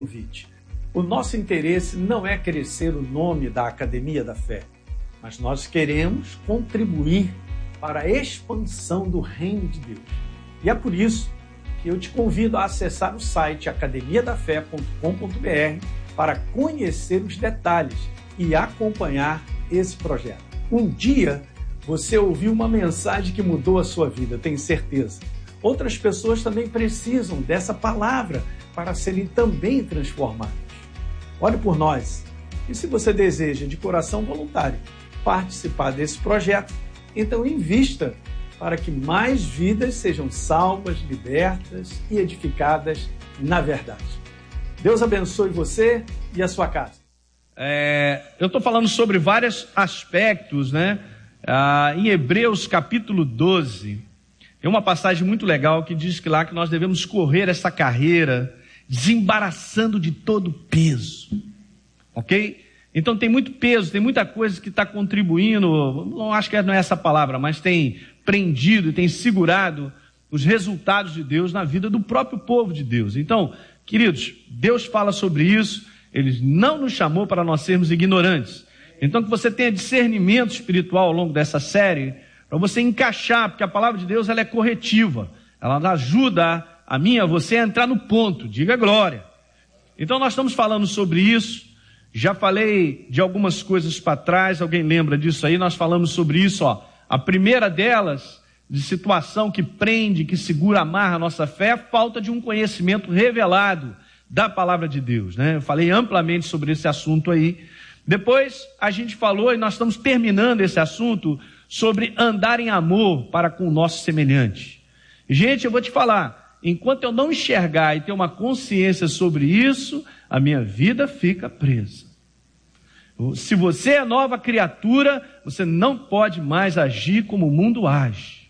convite. O nosso interesse não é crescer o nome da Academia da Fé, mas nós queremos contribuir para a expansão do reino de Deus. E é por isso que eu te convido a acessar o site academiadafé.com.br para conhecer os detalhes e acompanhar esse projeto. Um dia você ouviu uma mensagem que mudou a sua vida, tenho certeza. Outras pessoas também precisam dessa palavra para serem também transformadas. Ore por nós. E se você deseja de coração voluntário participar desse projeto, então invista para que mais vidas sejam salvas, libertas e edificadas na verdade. Deus abençoe você e a sua casa. Eu estou falando sobre vários aspectos, né? Em Hebreus capítulo 12, tem uma passagem muito legal que diz que lá que nós devemos correr essa carreira desembaraçando de todo peso, ok? Então tem muito peso, tem muita coisa que está contribuindo, não acho que não é essa palavra, mas tem prendido, tem segurado os resultados de Deus na vida do próprio povo de Deus. Então, queridos, Deus fala sobre isso, Ele não nos chamou para nós sermos ignorantes. Então que você tenha discernimento espiritual ao longo dessa série, para você encaixar, porque a palavra de Deus ela é corretiva, ela ajuda a mim, a você a entrar no ponto, diga glória. Então nós estamos falando sobre isso, já falei de algumas coisas para trás, alguém lembra disso aí? Nós falamos sobre isso, a primeira delas, de situação que prende, que segura, amarra a nossa fé, é a falta de um conhecimento revelado da palavra de Deus, né? Eu falei amplamente sobre esse assunto aí. Depois a gente falou, e nós estamos terminando esse assunto, sobre andar em amor para com o nosso semelhante. Gente, eu vou te falar, enquanto eu não enxergar e ter uma consciência sobre isso, a minha vida fica presa. Se você é nova criatura, você não pode mais agir como o mundo age.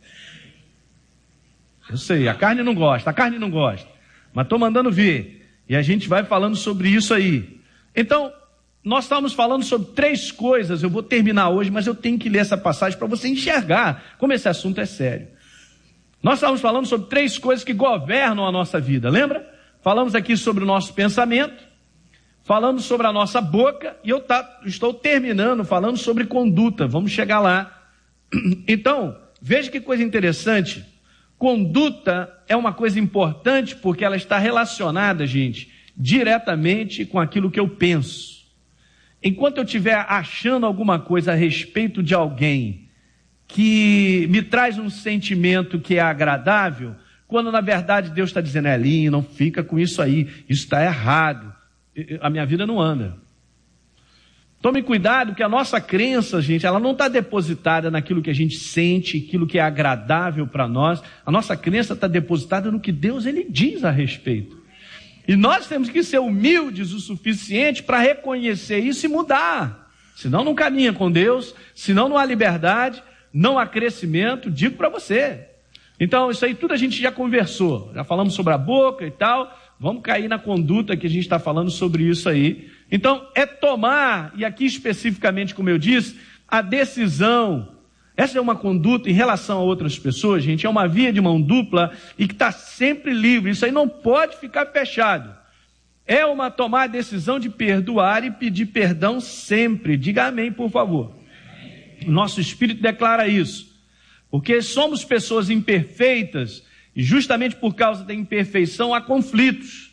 Eu sei, a carne não gosta, mas estou mandando ver. E a gente vai falando sobre isso aí. Então, nós estamos falando sobre 3 coisas, eu vou terminar hoje, mas eu tenho que ler essa passagem para você enxergar como esse assunto é sério. Nós estamos falando sobre 3 coisas que governam a nossa vida, lembra? Falamos aqui sobre o nosso pensamento, falamos sobre a nossa boca, e eu estou terminando falando sobre conduta, vamos chegar lá. Então, veja que coisa interessante, conduta é uma coisa importante porque ela está relacionada, gente, diretamente com aquilo que eu penso. Enquanto eu estiver achando alguma coisa a respeito de alguém que me traz um sentimento que é agradável, quando na verdade Deus está dizendo, Elinho, não fica com isso aí, isso está errado, a minha vida não anda. Tome cuidado que a nossa crença, gente, ela não está depositada naquilo que a gente sente, aquilo que é agradável para nós, a nossa crença está depositada no que Deus ele diz a respeito. E nós temos que ser humildes o suficiente para reconhecer isso e mudar. Senão não caminha com Deus, senão não há liberdade, não há crescimento, digo para você. Então isso aí tudo a gente já conversou, já falamos sobre a boca e tal, vamos cair na conduta que a gente está falando sobre isso aí. Então é tomar, e aqui especificamente como eu disse, a decisão. Essa é uma conduta em relação a outras pessoas, gente, é uma via de mão dupla e que está sempre livre, isso aí não pode ficar fechado. É uma tomar a decisão de perdoar e pedir perdão sempre, diga amém, por favor. Nosso Espírito declara isso, porque somos pessoas imperfeitas e justamente por causa da imperfeição há conflitos.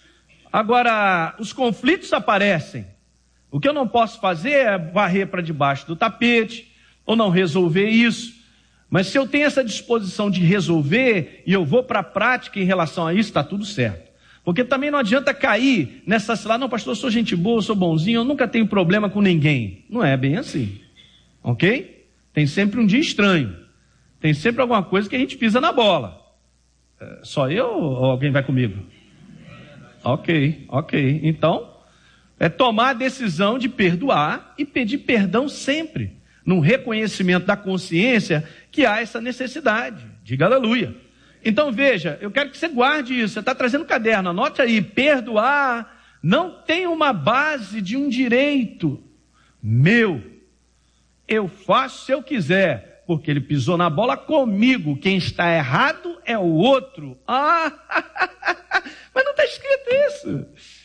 Agora, os conflitos aparecem, o que eu não posso fazer é varrer para debaixo do tapete, ou não resolver isso, mas se eu tenho essa disposição de resolver, e eu vou para a prática em relação a isso, está tudo certo, porque também não adianta cair nessa, não pastor, eu sou gente boa, eu sou bonzinho, eu nunca tenho problema com ninguém, não é bem assim, ok? Tem sempre um dia estranho, tem sempre alguma coisa que a gente pisa na bola, só eu ou alguém vai comigo? Ok, então, é tomar a decisão de perdoar e pedir perdão sempre, num reconhecimento da consciência que há essa necessidade. Diga aleluia. Então veja, eu quero que você guarde isso. Você está trazendo caderno, anote aí. Perdoar não tem uma base de um direito meu. Eu faço se eu quiser, porque ele pisou na bola comigo. Quem está errado é o outro. Mas não está escrito isso.